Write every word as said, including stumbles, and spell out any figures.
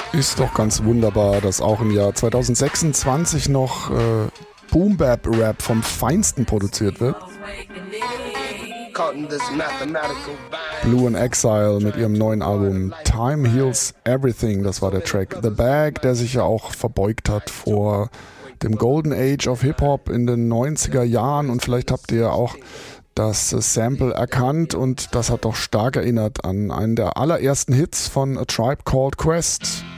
Ist doch ganz wunderbar, dass auch im Jahr zwanzig sechsundzwanzig noch äh, Boom-Bap-Rap vom Feinsten produziert wird. Blue in Exile mit ihrem neuen Album Time Heals Everything, das war der Track. The Bag, der sich ja auch verbeugt hat vor dem Golden Age of Hip-Hop in den neunziger Jahren, und vielleicht habt ihr auch das Sample erkannt, und das hat doch stark erinnert an einen der allerersten Hits von A Tribe Called Quest.